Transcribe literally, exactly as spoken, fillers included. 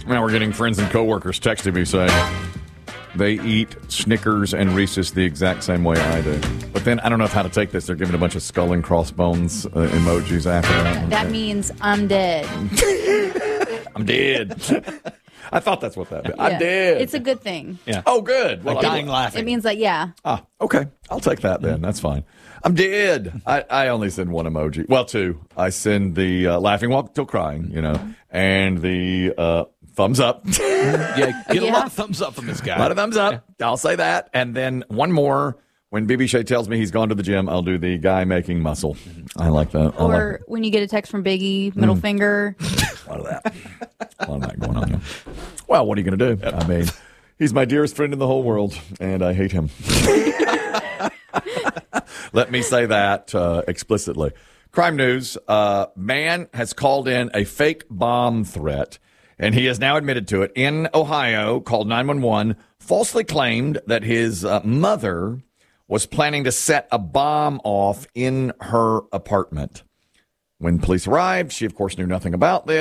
Now we're getting friends and coworkers texting me saying they eat Snickers and Reese's the exact same way I do. But then I don't know how to take this. They're giving a bunch of skull and crossbones uh, emojis after that. That means I'm dead. I'm dead. I thought that's what that meant. Yeah. I'm dead. It's a good thing. Yeah. Oh, good. Well, Like I'm- dying laughing. It means like, yeah. Ah, okay. I'll take that then. That's fine. I'm dead. I, I only send one emoji. Well, two. I send the uh, laughing while still crying, you know, and the uh, thumbs up. Yeah, get a Yeah. lot of thumbs up from this guy. A lot of thumbs up. I'll say that. And then one more. When B B Shea tells me he's gone to the gym, I'll do the guy making muscle. I like that. I like Or when you get a text from Biggie, middle Mm. finger. a lot of that. A lot of that going on there. Well, what are you going to do? I mean, he's my dearest friend in the whole world, and I hate him. Let me say that uh, explicitly. Crime news. Uh, man has called in a fake bomb threat, and he has now admitted to it. In Ohio, called nine one one, falsely claimed that his uh, mother was planning to set a bomb off in her apartment. When police arrived, she, of course, knew nothing about this.